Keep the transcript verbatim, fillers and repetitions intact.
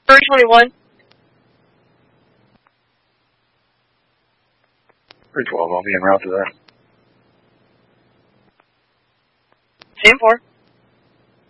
three twenty-one. three twelve, I'll be en route to there. ten four.